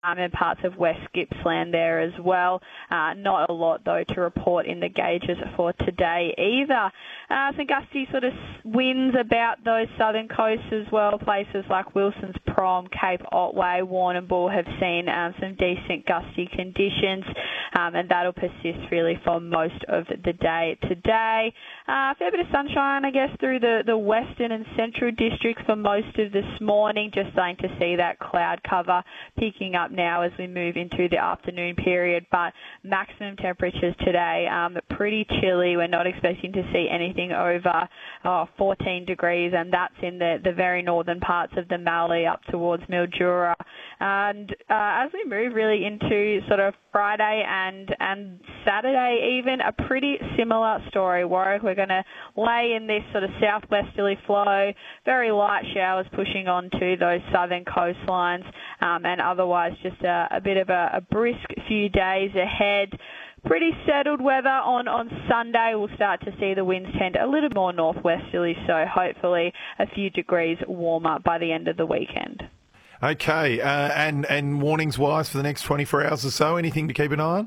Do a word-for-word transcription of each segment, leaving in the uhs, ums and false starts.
Um, and parts of West Gippsland there as well. Uh, not a lot, though, to report in the gauges for today either. Uh, some gusty sort of winds about those southern coasts as well. Places like Wilson's Prom, Cape Otway, Warrnambool have seen um, some decent gusty conditions, um, and that'll persist really for most of the day today. Uh, a fair bit of sunshine, I guess, through the, the western and central districts for most of this morning. Just starting to see that cloud cover picking up now as we move into the afternoon period, but maximum temperatures today um, pretty chilly. We're not expecting to see anything over oh, fourteen degrees, and that's in the, the very northern parts of the Mallee up towards Mildura. And uh, as we move really into sort of Friday and, and Saturday even, a pretty similar story. Warwick, we're going to lay in this sort of southwesterly flow, very light showers pushing onto those southern coastlines, um, and otherwise just a, a bit of a, a brisk few days ahead. Pretty settled weather on, on Sunday. We'll start to see the winds tend a little more northwesterly, so hopefully a few degrees warmer by the end of the weekend. Okay, uh, and, and warnings-wise for the next twenty-four hours or so, anything to keep an eye on?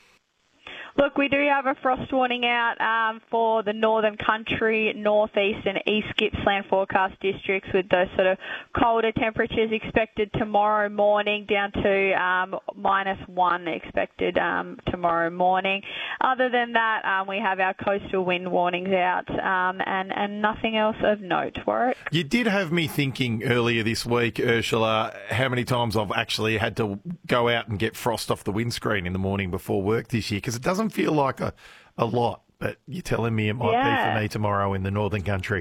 Look, we do have a frost warning out um, for the Northern Country, Northeast and East Gippsland forecast districts, with those sort of colder temperatures expected tomorrow morning, down to um, minus one expected um, tomorrow morning. Other than that, um, we have our coastal wind warnings out, um, and, and nothing else of note, Warwick. You did have me thinking earlier this week, Ursula, how many times I've actually had to go out and get frost off the windscreen in the morning before work this year, because it doesn't feel like a, a lot, but you're telling me it might yeah. be for me tomorrow in the Northern Country.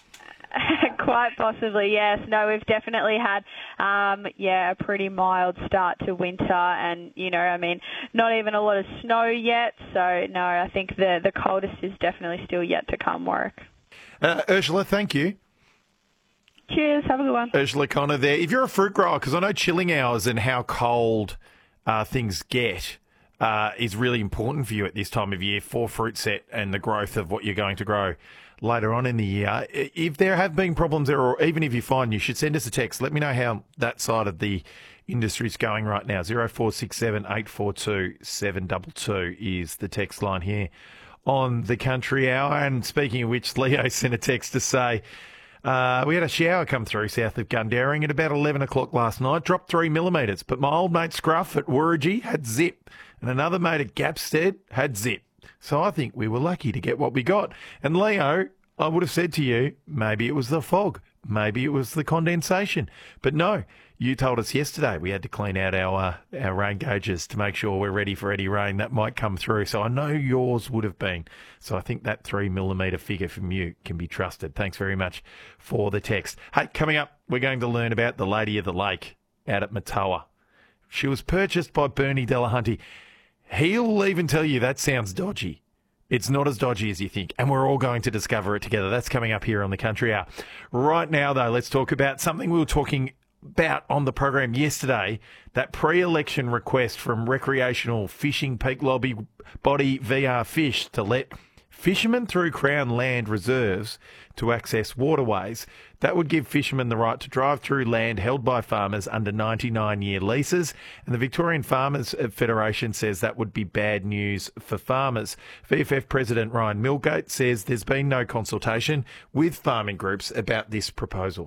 Quite possibly, yes. No, we've definitely had, um, yeah, a pretty mild start to winter, and, you know, I mean, not even a lot of snow yet, so, no, I think the, the coldest is definitely still yet to come, Warwick. Uh, Ursula, thank you. Cheers, have a good one. Ursula Connor there. If you're a fruit grower, because I know chilling hours and how cold uh, things get, Uh, is really important for you at this time of year for fruit set and the growth of what you're going to grow later on in the year. If there have been problems there, or even if you find, you should send us a text. Let me know how that side of the industry is going right now. zero four six seven, eight four two, seven two two is the text line here on the Country Hour. And speaking of which, Leo sent a text to say, Uh, we had a shower come through south of Gundaring at about eleven o'clock last night, dropped three millimetres, but my old mate Scruff at Wurrigi had zip, and another mate at Gapstead had zip. So I think we were lucky to get what we got. And Leo, I would have said to you, maybe it was the fog, maybe it was the condensation, but no. You told us yesterday we had to clean out our uh, our rain gauges to make sure we're ready for any rain that might come through. So I know yours would have been. So I think that three millimetre figure from you can be trusted. Thanks very much for the text. Hey, coming up, we're going to learn about the Lady of the Lake out at Matoa. She was purchased by Bernie Delahunty. He'll even tell you that sounds dodgy. It's not as dodgy as you think, and we're all going to discover it together. That's coming up here on the Country Hour. Right now, though, let's talk about something we were talking about on the program yesterday, that pre-election request from recreational fishing peak lobby body V R Fish to let fishermen through Crown land reserves to access waterways. That would give fishermen the right to drive through land held by farmers under ninety-nine year leases, and the Victorian Farmers Federation says that would be bad news for farmers. V F F President Ryan Milgate says there's been no consultation with farming groups about this proposal.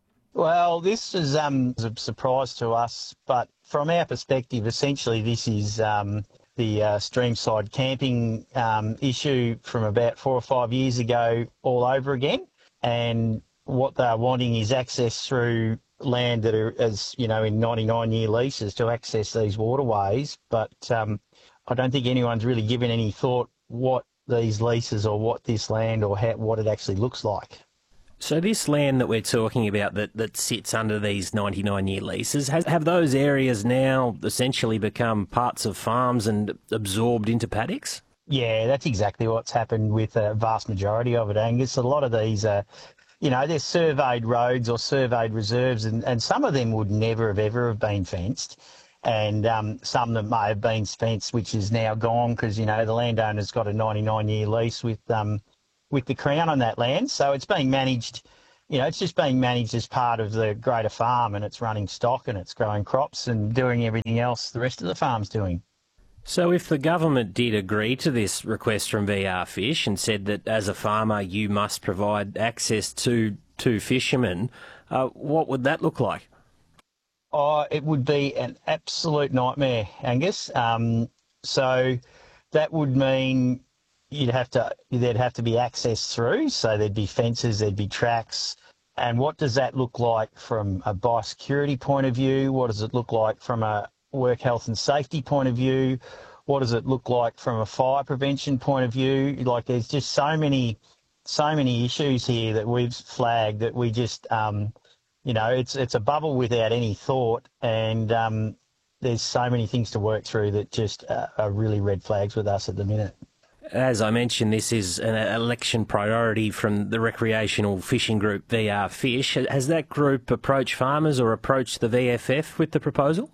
Well, this is um, a surprise to us, but from our perspective, essentially this is um, the uh, streamside camping um, issue from about four or five years ago all over again. And what they're wanting is access through land that are, as you know, in ninety-nine year leases to access these waterways. But um, I don't think anyone's really given any thought what these leases or what this land or how, what it actually looks like. So this land that we're talking about that, that sits under these ninety-nine year leases, has, have those areas now essentially become parts of farms and absorbed into paddocks? Yeah, that's exactly what's happened with a vast majority of it, Angus. A lot of these are, you know, they're surveyed roads or surveyed reserves, and, and some of them would never have ever have been fenced. And um, some that may have been fenced, which is now gone because, you know, the landowner's got a ninety-nine year lease with... Um, with the Crown on that land. So it's being managed you know, it's just being managed as part of the greater farm, and it's running stock and it's growing crops and doing everything else the rest of the farm's doing. So if the government did agree to this request from V R Fish and said that as a farmer you must provide access to, to fishermen, uh, what would that look like? Oh, it would be an absolute nightmare, Angus. Um, so that would mean you'd have to there'd have to be access through. So there'd be fences, there'd be tracks. And what does that look like from a biosecurity point of view? What does it look like from a work health and safety point of view? What does it look like from a fire prevention point of view? Like, there's just so many, so many issues here that we've flagged that we just, um, you know, it's it's a bubble without any thought, and um, there's so many things to work through that just uh, are really red flags with us at the minute. As I mentioned, this is an election priority from the recreational fishing group V R Fish. Has that group approached farmers or approached the V F F with the proposal?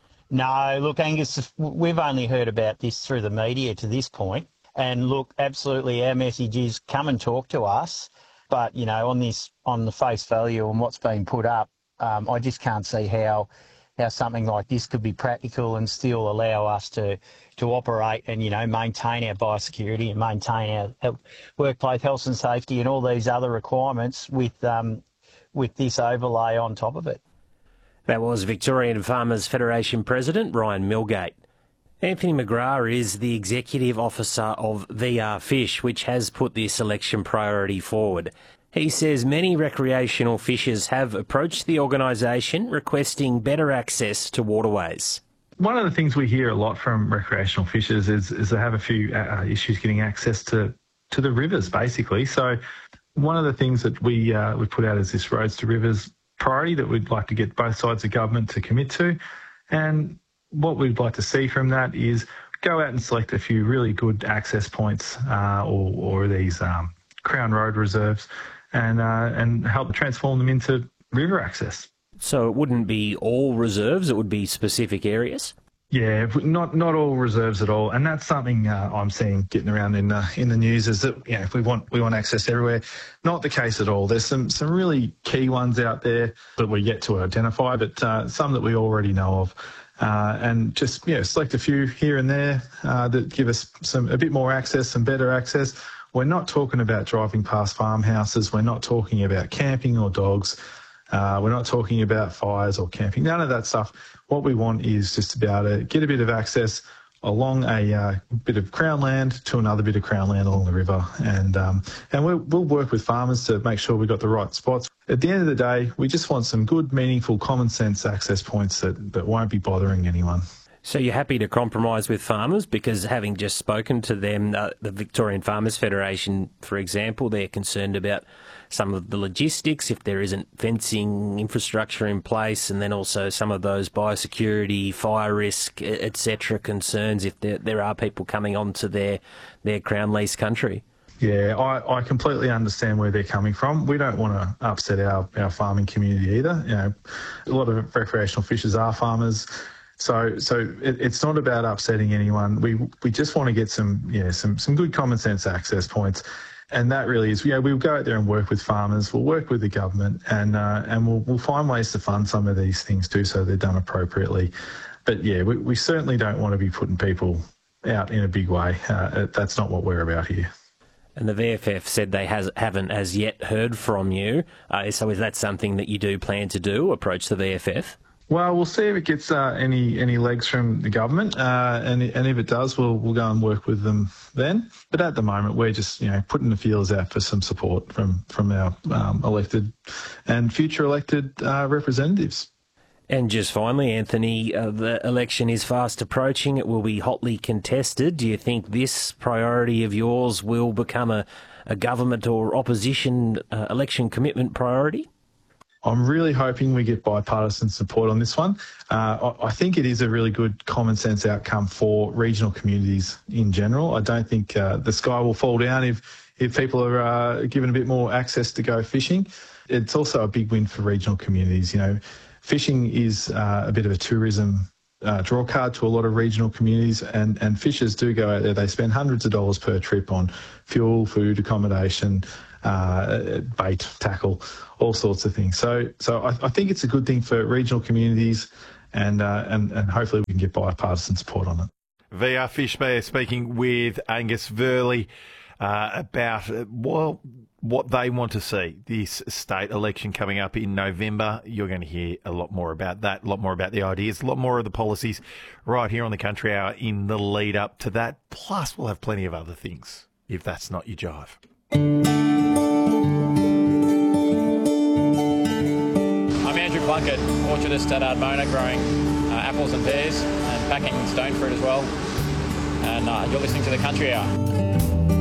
No, look, Angus, we've only heard about this through the media to this point. And look, absolutely, our message is come and talk to us. But, you know, on this, on the face value and what's been put up, um, I just can't see how how something like this could be practical and still allow us to, to operate and, you know, maintain our biosecurity and maintain our, our workplace health and safety and all these other requirements with um, with this overlay on top of it. That was Victorian Farmers Federation President Ryan Milgate. Anthony McGrath is the Executive Officer of V R Fish, which has put this election priority forward. He says many recreational fishers have approached the organisation requesting better access to waterways. One of the things we hear a lot from recreational fishers is, is they have a few uh, issues getting access to, to the rivers, basically. So one of the things that we uh, we put out is this Roads to Rivers priority that we'd like to get both sides of government to commit to. And what we'd like to see from that is go out and select a few really good access points uh, or, or these um, Crown Road reserves and uh, and help transform them into river access. So it wouldn't be all reserves, it would be specific areas? Yeah, not not all reserves at all, and that's something uh, I'm seeing getting around in uh, in the news is that, you know, if we want we want access everywhere. Not the case at all. There's some some really key ones out there that we're yet to identify, but uh, some that we already know of, uh, and just yeah, select a few here and there uh, that give us some a bit more access and better access. We're not talking about driving past farmhouses. We're not talking about camping or dogs. Uh, we're not talking about fires or camping, none of that stuff. What we want is just to be able to get a bit of access along a uh, bit of Crown land to another bit of Crown land along the river. And um, and we'll, we'll work with farmers to make sure we've got the right spots. At the end of the day, we just want some good, meaningful, common sense access points that, that won't be bothering anyone. So you're happy to compromise with farmers because, having just spoken to them, uh, the Victorian Farmers Federation, for example, they're concerned about some of the logistics, if there isn't fencing infrastructure in place, and then also some of those biosecurity, fire risk, et cetera concerns if there, there are people coming onto their, their Crown lease country. Yeah, I, I completely understand where they're coming from. We don't want to upset our, our farming community either. You know, a lot of recreational fishers are farmers. So, so it, it's not about upsetting anyone. We we just want to get some, yeah, some some good common sense access points, and that really is, you know, we'll go out there and work with farmers. We'll work with the government, and uh, and we'll we'll find ways to fund some of these things too, so they're done appropriately. But yeah, we we certainly don't want to be putting people out in a big way. Uh, that's not what we're about here. And the V F F said they has, haven't as yet heard from you. Uh, so is that something that you do plan to do? Approach the V F F? Well, we'll see if it gets uh, any any legs from the government, uh, and and if it does, we'll we'll go and work with them then. But at the moment, we're just, you know, putting the feelers out for some support from from our um, elected and future elected uh, representatives. And just finally, Anthony, uh, the election is fast approaching. It will be hotly contested. Do you think this priority of yours will become a, a government or opposition uh, election commitment priority? I'm really hoping we get bipartisan support on this one. Uh, I, I think it is a really good common sense outcome for regional communities in general. I don't think uh, the sky will fall down if, if people are uh, given a bit more access to go fishing. It's also a big win for regional communities. You know, fishing is uh, a bit of a tourism uh, draw card to a lot of regional communities, and, and fishers do go out there. They spend hundreds of dollars per trip on fuel, food, accommodation, uh, bait, tackle, all sorts of things. So, so I, I think it's a good thing for regional communities, and uh, and and hopefully we can get bipartisan support on it. V R Fishbear speaking with Angus Verley uh, about uh, well. what they want to see this state election coming up in November. You're going to hear a lot more about that, a lot more about the ideas, a lot more of the policies right here on the Country Hour in the lead up to that. Plus, we'll have plenty of other things if that's not your jive. I'm Andrew Plunkett, orchardist at Ardmona, growing uh, apples and pears and packing stone fruit as well. And uh, you're listening to the Country Hour.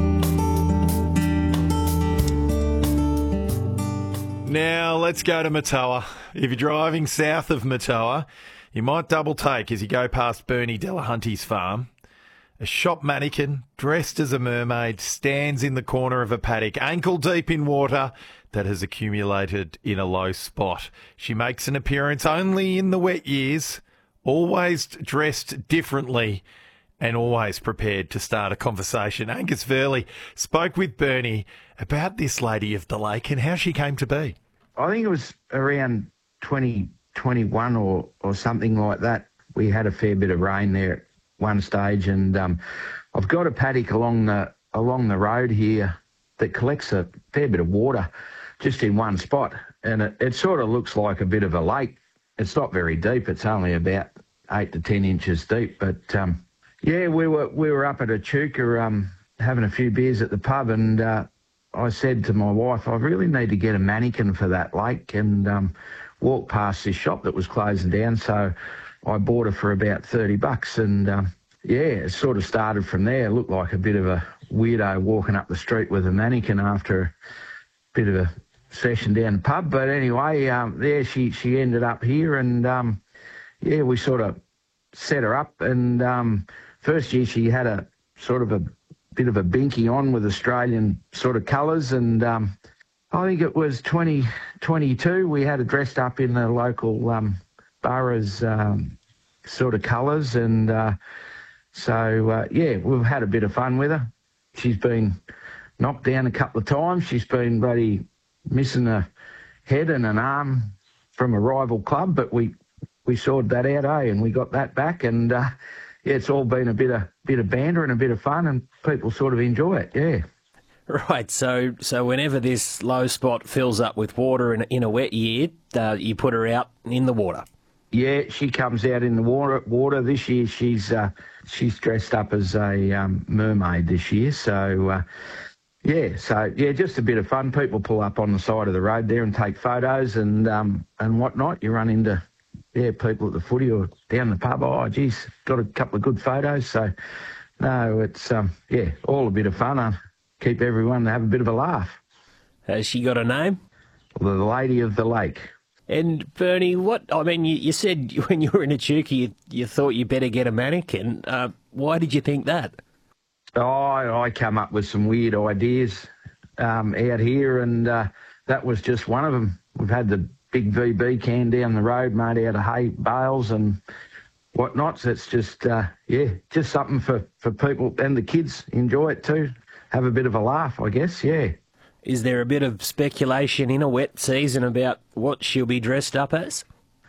Now, let's go to Matoa. If you're driving south of Matoa, you might double take as you go past Bernie Delahunty's farm. A shop mannequin dressed as a mermaid stands in the corner of a paddock, ankle deep in water that has accumulated in a low spot. She makes an appearance only in the wet years, always dressed differently and always prepared to start a conversation. Angus Verley spoke with Bernie about this lady of the lake and how she came to be. I think it was around twenty twenty-one or, or something like that. We had a fair bit of rain there at one stage, and um, I've got a paddock along the along the road here that collects a fair bit of water just in one spot, and it, it sort of looks like a bit of a lake. It's not very deep. It's only about eight to ten inches deep, but um, yeah, we were we were up at Echuca um, having a few beers at the pub, and uh, I said to my wife, I really need to get a mannequin for that lake, and um, walked past this shop that was closing down, so I bought her for about thirty bucks, and um, yeah, it sort of started from there. It looked like a bit of a weirdo walking up the street with a mannequin after a bit of a session down the pub, but anyway, um, yeah, she, she ended up here, and um, yeah, we sort of set her up, and um, first year she had a sort of a bit of a binky on with Australian sort of colours, and um, I think it was twenty twenty-two, we had her dressed up in the local um, borough's um, sort of colours, and uh, so, uh, yeah, we've had a bit of fun with her. She's been knocked down a couple of times. She's been bloody missing a head and an arm from a rival club, but we, we sorted that out, eh, and we got that back, and uh, yeah, it's all been a bit of bit of banter and a bit of fun, and people sort of enjoy it, yeah. Right, so so whenever this low spot fills up with water in, in a wet year, uh, you put her out in the water. Yeah, she comes out in the water. Water this year, she's uh, she's dressed up as a um, mermaid this year. So uh, yeah, so yeah, just a bit of fun. People pull up on the side of the road there and take photos and um, and whatnot. You run into yeah people at the footy or down the pub. Oh, geez, got a couple of good photos. So no, it's um, yeah, all a bit of fun. I keep everyone to have a bit of a laugh. Has she got a name? The Lady of the Lake. And Bernie, what I mean, you, you said when you were in Echuca, you, you thought you better get a mannequin. Uh, why did you think that? Oh, I come up with some weird ideas um, out here, and uh, that was just one of them. We've had the big V B can down the road made out of hay bales and whatnot. So it's just, uh, yeah, just something for, for people, and the kids enjoy it too. Have a bit of a laugh, I guess, yeah. Is there a bit of speculation in a wet season about what she'll be dressed up as?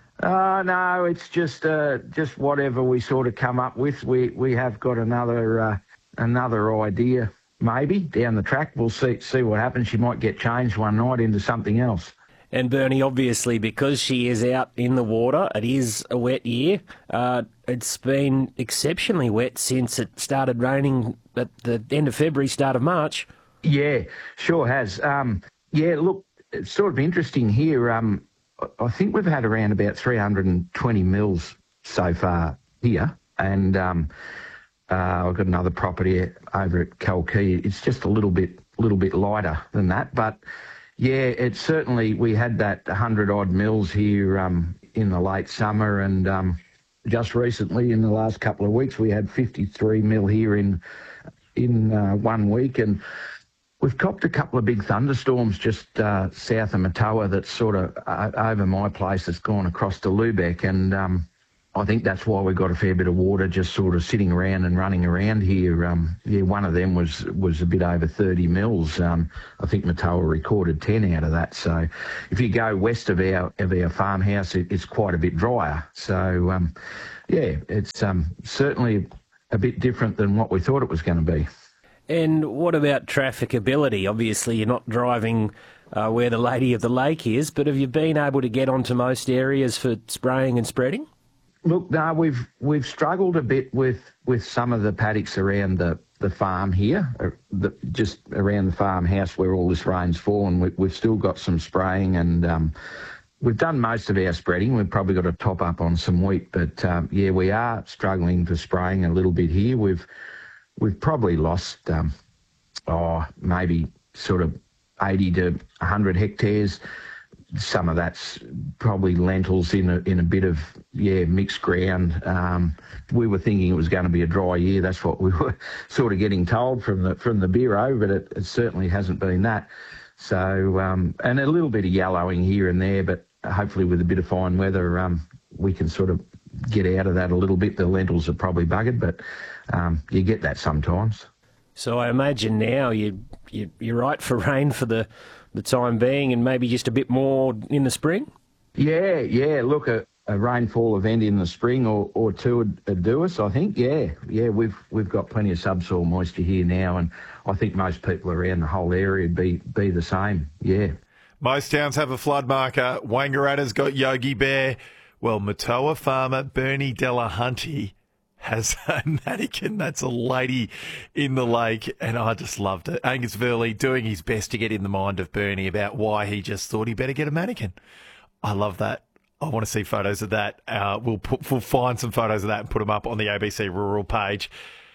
Uh, no, it's just uh, just whatever we sort of come up with. We we have got another uh, another idea maybe down the track. We'll see see what happens. She might get changed one night into something else. And Bernie, obviously, because she is out in the water, it is a wet year. Uh, it's been exceptionally wet since it started raining at the end of February, start of March. Yeah, sure has. Um, yeah, look, it's sort of interesting here. Um, I think we've had around about three hundred twenty mils so far here, and um, uh, I've got another property over at Kalkee. It's just a little bit, little bit lighter than that, but yeah, it's certainly, we had that one hundred odd mils here um, in the late summer, and um, just recently in the last couple of weeks we had fifty-three mil here in in uh, one week, and we've copped a couple of big thunderstorms just uh, south of Matoa that's sort of uh, over my place. It's gone across to Lubeck, and um, I think that's why we've got a fair bit of water just sort of sitting around and running around here. Um, yeah, one of them was was a bit over thirty mils. Um, I think Matoa recorded ten out of that. So if you go west of our of our farmhouse, it, it's quite a bit drier. So um, yeah, it's um, certainly a bit different than what we thought it was going to be. And what about trafficability? Obviously, you're not driving uh, where the Lady of the Lake is, but have you been able to get onto most areas for spraying and spreading? Look, no, we've we've struggled a bit with, with some of the paddocks around the, the farm here, uh, the, just around the farmhouse where all this rain's fallen. We, we've still got some spraying and um, we've done most of our spreading. We've probably got to top up on some wheat, but um, yeah, we are struggling for spraying a little bit here. We've we've probably lost, um, oh, maybe sort of eighty to one hundred hectares. Some of that's probably lentils in a in a bit of yeah mixed ground. Um, we were thinking it was going to be a dry year. That's what we were sort of getting told from the from the bureau, but it, it certainly hasn't been that. So um, and a little bit of yellowing here and there, but hopefully with a bit of fine weather, um, we can sort of get out of that a little bit. The lentils are probably buggered, but um, you get that sometimes. So I imagine now you, you you're right for rain for the. the time being, and maybe just a bit more in the spring? Yeah, yeah. Look, a, a rainfall event in the spring or, or two would, would do us, I think. Yeah, yeah. We've we've got plenty of subsoil moisture here now, and I think most people around the whole area would be, be the same. Yeah. Most towns have a flood marker. Wangaratta's got Yogi Bear. Well, Matoa farmer Bernie Delahunty has a mannequin that's a lady in the lake, and I just loved it. Angus Verley doing his best to get in the mind of Bernie about why he just thought he better get a mannequin. I love that. I want to see photos of that. Uh, we'll put, we'll find some photos of that and put them up on the A B C Rural page.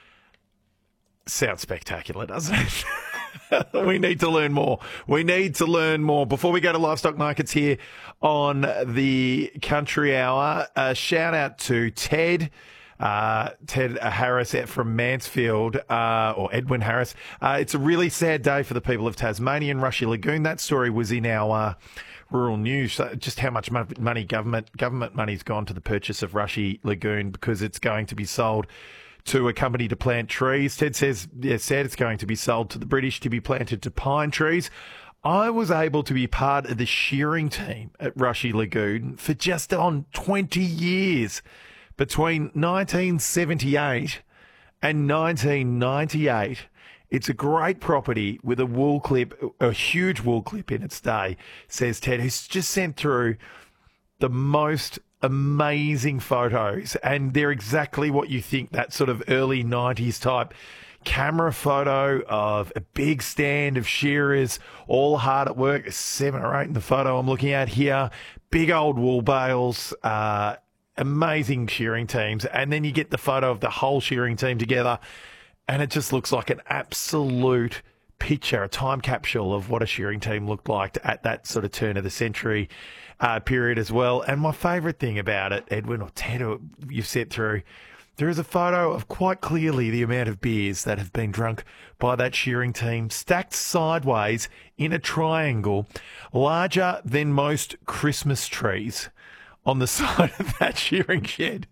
Sounds spectacular, doesn't it? We need to learn more. We need to learn more. Before we go to livestock markets here on the Country Hour, a shout out to Ted. Uh, Ted Harris out from Mansfield, uh, or Edwin Harris. Uh, it's a really sad day for the people of Tasmania and Rushy Lagoon. That story was in our uh, rural news, uh, just how much money government government money's gone to the purchase of Rushy Lagoon because it's going to be sold to a company to plant trees. Ted says, yeah, said it's going to be sold to the British to be planted to pine trees. I was able to be part of the shearing team at Rushy Lagoon for just on twenty years. Between nineteen seventy-eight and nineteen ninety-eight, it's a great property with a wool clip, a huge wool clip in its day, says Ted, who's just sent through the most amazing photos. And they're exactly what you think, that sort of early nineties type camera photo of a big stand of shearers, all hard at work. There's seven or eight in the photo I'm looking at here. Big old wool bales, uh, amazing shearing teams, and then you get the photo of the whole shearing team together, and it just looks like an absolute picture, a time capsule of what a shearing team looked like at that sort of turn of the century uh, period as well. And my favourite thing about it, Edwin or Ted, you've sent through, there is a photo of quite clearly the amount of beers that have been drunk by that shearing team, stacked sideways in a triangle, larger than most Christmas trees, on the side of that shearing shed.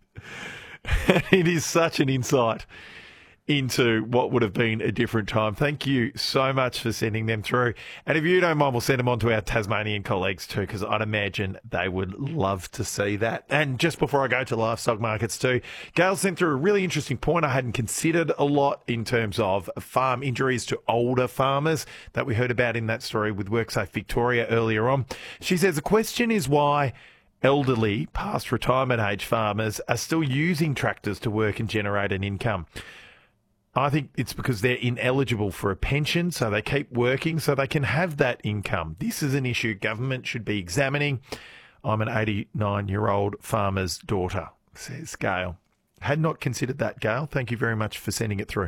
It is such an insight into what would have been a different time. Thank you so much for sending them through. And if you don't mind, we'll send them on to our Tasmanian colleagues too, because I'd imagine they would love to see that. And just before I go to livestock markets too, Gail sent through a really interesting point I hadn't considered a lot in terms of farm injuries to older farmers that we heard about in that story with WorkSafe Victoria earlier on. She says the question is why elderly, past retirement age farmers are still using tractors to work and generate an income. I think it's because they're ineligible for a pension, so they keep working so they can have that income. This is an issue government should be examining. I'm an eighty-nine-year-old farmer's daughter, says Gail. Had not considered that, Gail. Thank you very much for sending it through.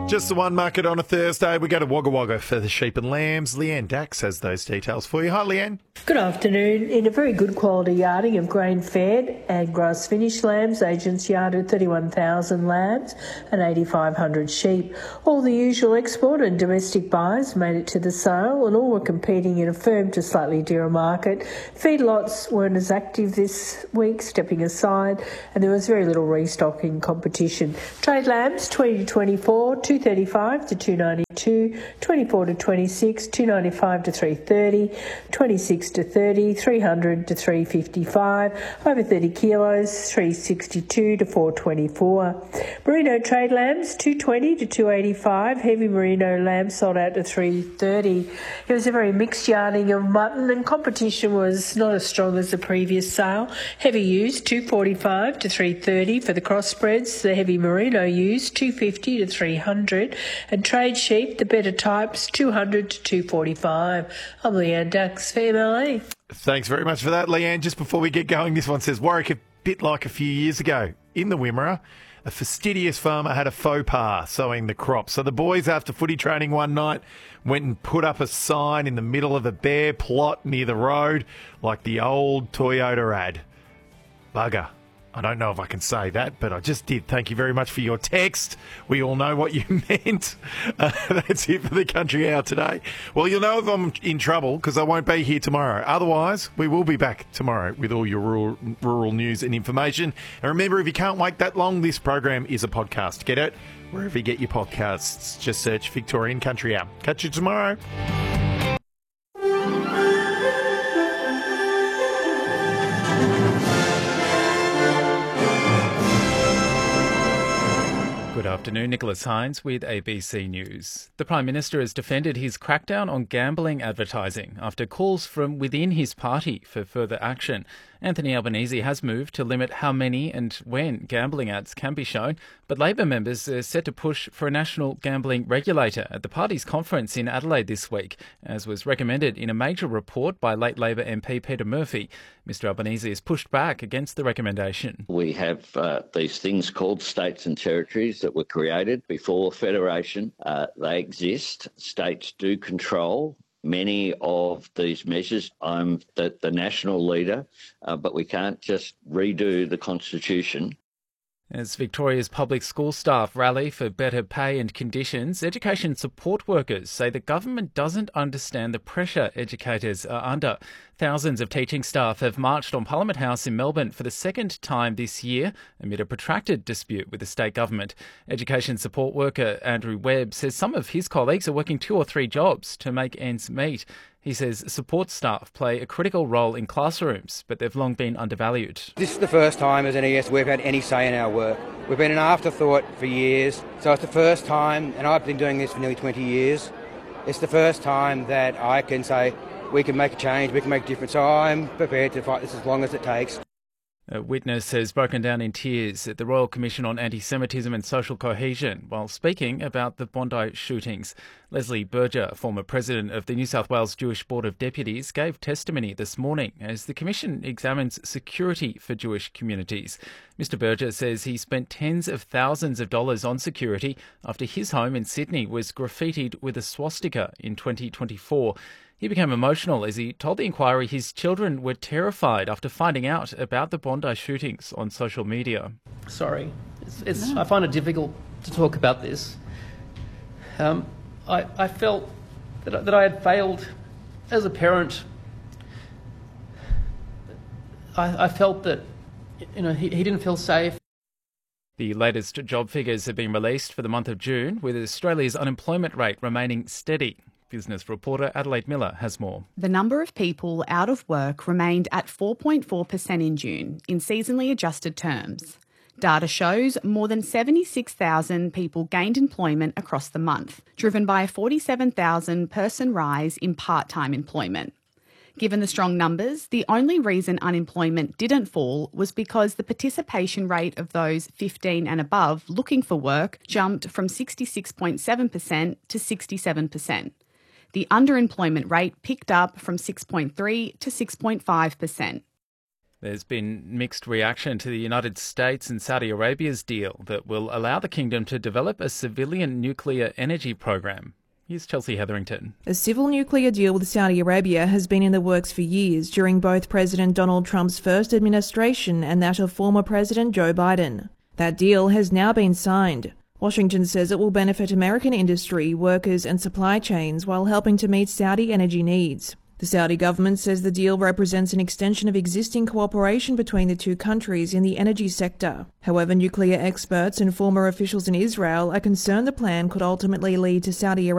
Just the one market on a Thursday. We go to Wagga Wagga for the sheep and lambs. Leanne Dax has those details for you. Hi, Leanne. Good afternoon. In a very good quality yarding of grain-fed and grass-finished lambs, agents yarded thirty-one thousand lambs and eighty-five hundred sheep. All the usual export and domestic buyers made it to the sale, and all were competing in a firm to slightly dearer market. Feedlots weren't as active this week, stepping aside, and there was very little restocking competition. Trade lambs twenty to twenty-four, two thirty-five to two ninety-two, twenty-four to twenty-six, two ninety-five to three thirty, twenty-six to thirty, three hundred to three fifty-five, over thirty kilos, three sixty-two to four twenty-four. Merino trade lambs two twenty to two eighty-five, heavy merino lambs sold out to three thirty. It was a very mixed yarding of mutton, and competition was not as strong as the previous sale. Heavy ewes two forty-five to three thirty for the crossbreds, the heavy merino ewes two fifty to three hundred, and trade sheep, the better types, two hundred to two forty-five. I'm Leanne Dax for M L A. Thanks very much for that, Leanne. Just before we get going, this one says, Warwick, a bit like a few years ago. In the Wimmera, a fastidious farmer had a faux pas sowing the crop. So the boys, after footy training one night, went and put up a sign in the middle of a bare plot near the road, like the old Toyota ad. Bugger. I don't know if I can say that, but I just did. Thank you very much for your text. We all know what you meant. Uh, that's it for the Country Hour today. Well, you'll know if I'm in trouble because I won't be here tomorrow. Otherwise, we will be back tomorrow with all your rural, rural news and information. And remember, if you can't wait that long, this program is a podcast. Get it? Wherever you get your podcasts, just search Victorian Country Hour. Catch you tomorrow. Good afternoon, Nicholas Hines with A B C News. The Prime Minister has defended his crackdown on gambling advertising after calls from within his party for further action. Anthony Albanese has moved to limit how many and when gambling ads can be shown, but Labor members are set to push for a national gambling regulator at the party's conference in Adelaide this week, as was recommended in a major report by late Labor M P Peter Murphy. Mister Albanese has pushed back against the recommendation. We have uh, these things called states and territories that were created before Federation. Uh, they exist. States do control many of these measures. I'm the, the national leader, uh, but we can't just redo the Constitution. As Victoria's public school staff rally for better pay and conditions, education support workers say the government doesn't understand the pressure educators are under. Thousands of teaching staff have marched on Parliament House in Melbourne for the second time this year amid a protracted dispute with the state government. Education support worker Andrew Webb says some of his colleagues are working two or three jobs to make ends meet. He says support staff play a critical role in classrooms, but they've long been undervalued. This is the first time as N E S we've had any say in our work. We've been an afterthought for years, so it's the first time, and I've been doing this for nearly twenty years, it's the first time that I can say we can make a change, we can make a difference, so I'm prepared to fight this as long as it takes. A witness has broken down in tears at the Royal Commission on Anti-Semitism and Social Cohesion while speaking about the Bondi shootings. Leslie Berger, former president of the New South Wales Jewish Board of Deputies, gave testimony this morning as the Commission examines security for Jewish communities. Mister Berger says he spent tens of thousands of dollars on security after his home in Sydney was graffitied with a swastika in twenty twenty-four. He became emotional as he told the inquiry his children were terrified after finding out about the Bondi shootings on social media. Sorry, it's, it's, I find it difficult to talk about this. Um, I, I felt that, I- that I had failed as a parent. I, I felt that, you know, he, he didn't feel safe. The latest job figures have been released for the month of June, with Australia's unemployment rate remaining steady. Business reporter Adelaide Miller has more. The number of people out of work remained at four point four percent in June in seasonally adjusted terms. Data shows more than seventy-six thousand people gained employment across the month, driven by a forty-seven thousand person rise in part-time employment. Given the strong numbers, the only reason unemployment didn't fall was because the participation rate of those fifteen and above looking for work jumped from sixty-six point seven percent to sixty-seven percent. The underemployment rate picked up from six point three to six point five percent. There's been mixed reaction to the United States and Saudi Arabia's deal that will allow the kingdom to develop a civilian nuclear energy program. Here's Chelsea Hetherington. A civil nuclear deal with Saudi Arabia has been in the works for years during both President Donald Trump's first administration and that of former President Joe Biden. That deal has now been signed. Washington says it will benefit American industry, workers and supply chains while helping to meet Saudi energy needs. The Saudi government says the deal represents an extension of existing cooperation between the two countries in the energy sector. However, nuclear experts and former officials in Israel are concerned the plan could ultimately lead to Saudi Arabia